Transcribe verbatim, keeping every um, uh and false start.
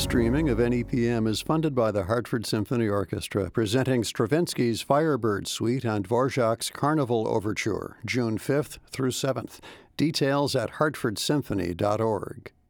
streaming of N E P M is funded by the Hartford Symphony Orchestra, presenting Stravinsky's Firebird Suite and Dvorak's Carnival Overture, June fifth through seventh. Details at hartford symphony dot org.